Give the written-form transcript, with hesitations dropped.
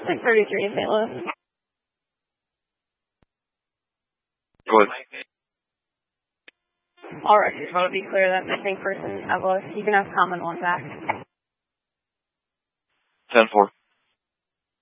633 St. Louis. Go ahead. All right, just want to be clear that missing person, you can have common one back. 10-4.